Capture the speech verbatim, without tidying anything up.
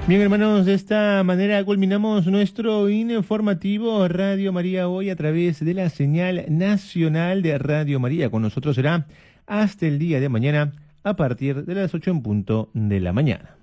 Bien, hermanos, de esta manera culminamos nuestro informativo Radio María hoy a través de la señal nacional de Radio María. Con nosotros será hasta el día de mañana a partir de las ocho en punto de la mañana.